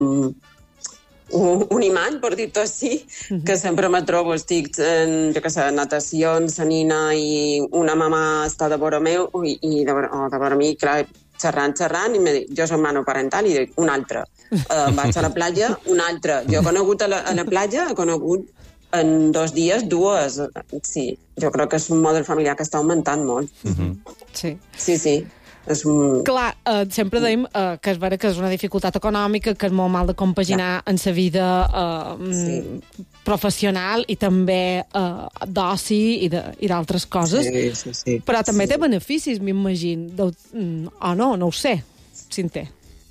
un imant, per dir-ho així, que sempre me trobo, estic en, jo què sé, natació, en sa nina, i una mamà està de vora meu, i de vora mi, clar, xerrant, i me dic, jo soc monoparental, i dic, un altre. Vaig a la platja, un altre. Jo he conegut a la platja, he conegut en 2 dies, 2. Sí, jo crec que és un model familiar que està augmentant molt. Sí. Sí. És un... Clar, sempre deim que és vera que és una dificultat econòmica, que és molt mal de compaginar en sa vida professional i també d'oci i d'altres coses. Sí. Però també té beneficis, m'imagino. O no ho sé, si en té.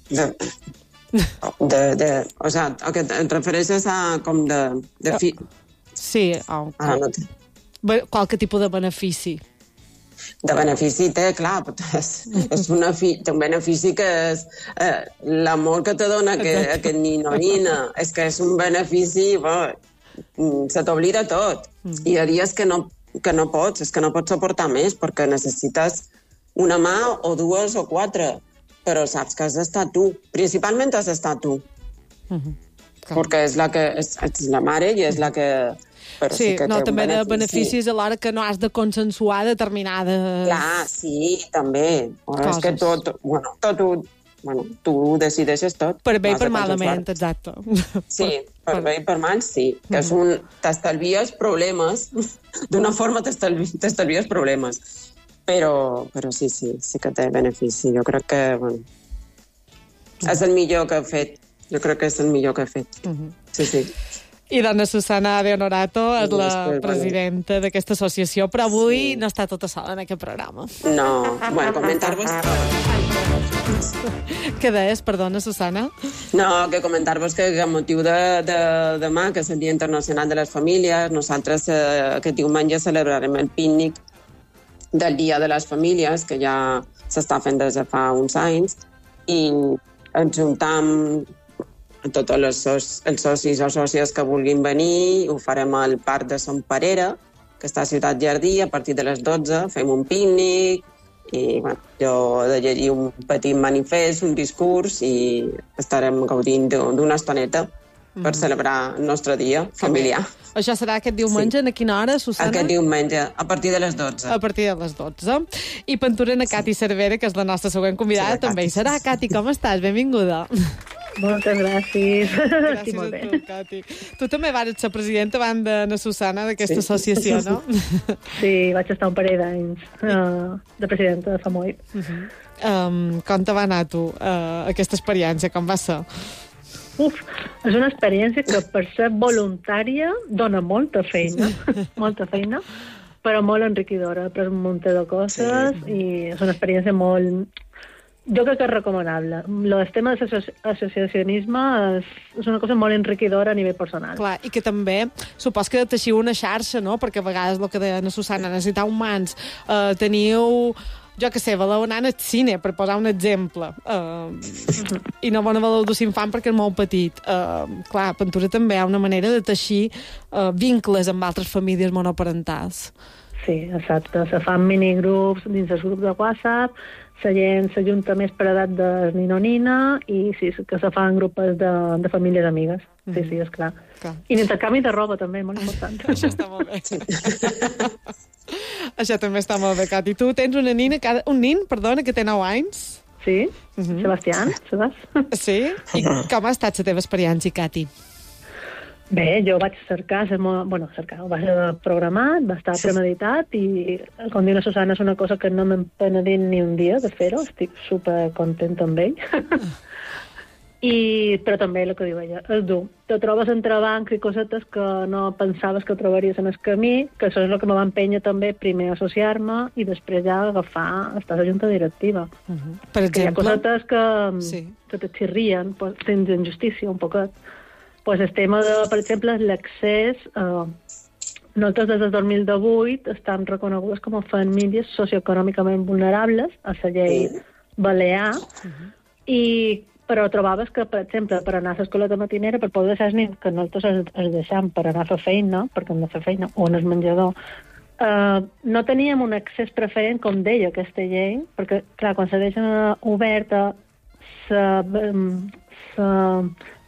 O sea, que et refereixes a com de sí, qualque tipus de benefici. De benefici té, clar, és un benefici que és l'amor que te dona aquest nino o nina. És que és un benefici, se t'oblida tot. I hi ha dies que no pots, és que no pots suportar més, perquè necessites una mà o 2 o 4, però saps que has d'estar tu. Principalment has d'estar tu. Perquè és la mare i és la que... Sí, no, també de beneficis alhora que no has de consensuar determinades... Clar, sí, també. És que tot tu decideixes tot. Per bé i per malament, exacte. Sí, per bé i per mal, sí. Que és t'estalvies problemes. D'una forma t'estalvies problemes. Però sí que té benefici. Jo crec que, és el millor que he fet. Jo crec que és el millor que he fet. Sí. I dona Susana De Honorato és la presidenta d'aquesta associació, però avui no està tota sola en aquest programa. No, comentar-vos... Què deies, perdona, Susana? No, que comentar-vos que a motiu de demà, que és el Dia Internacional de les Famílies, nosaltres aquest diumenge celebrarem el pícnic del Dia de les Famílies, que ja s'està fent des de fa uns anys, i ens juntam a tots els socis o sòcies que vulguin venir. Ho farem al Parc de Son Parera, que està a Ciutat Jardí, a partir de les 12. Fem un pícnic i jo he de llegir un petit manifest, un discurs, i estarem gaudint d'una estoneta per celebrar el nostre dia familiar. Això serà aquest diumenge, a quina hora, Susana? Aquest diumenge, a partir de les 12. A partir de les 12. I Penturena Cati Cervera, que és la nostra següent convidada, també hi serà. Cati, com estàs? Benvinguda. Moltes gràcies. Gràcies a tu, Cati. Tu també vas ser presidenta abans de Susana d'aquesta associació, no? Sí, vaig estar un parell d'anys de presidenta de fa molt. Com te va anar, tu, aquesta experiència? Com va ser? És una experiència que per ser voluntària dona molta feina, però molt enriquidora. He après un munt de coses i és una experiència molt... Jo crec que és recomanable. El tema de l'associacionisme és una cosa molt enriquidora a nivell personal. Clar, i que també supos que teixiu una xarxa, no? Perquè a vegades, el que deia Susana, necessitau mans. Teniu... jo que sé, valeu anar al cine, per posar un exemple. I no valeu dur infant perquè és molt petit. Clar, Pentura també hi ha una manera de teixir vincles amb altres famílies monoparentals. Sí, exacte. Se fan minigrups dins els grups de WhatsApp, la gent s'ajunta més per edat de nino-nina i sí, que se fan grupes de famílies amigues. Sí, és clar. I l'intercanvi de roba també, molt important. Això està molt bé. Això també està molt bé, Cati. Tu tens un nin, que té 9 anys. Sí, Sebastián, saps? Sí? I com ha estat la teva experiència, Cati? Bé, jo vaig cercar, ho vaig programat, va estar premeditat i, com diu la Susana, és una cosa que no m'hem penedit ni un dia de fer-ho, estic supercontenta amb ell. Però també el que diu ella, és dur. Te trobes entrebancs i cosetes que no pensaves que trobaries en el camí, que això és el que me va empènyer també primer a associar-me i després ja agafar, estar a la junta directiva. Per exemple? Que hi ha cosetes que te xirrien, tens injustícia un poquet. El tema de, per exemple, l'accés... Nosaltres des del 2018 estem reconegudes com a famílies socioeconòmicament vulnerables a la llei balear, però trobaves que, per exemple, per anar a l'escoleta matinera, per poder deixar els nens, que nosaltres els deixem per anar a fer feina, perquè hem de fer feina, o en el menjador, no teníem un accés preferent, com deia aquesta llei, perquè, clar, quan se deixa oberta,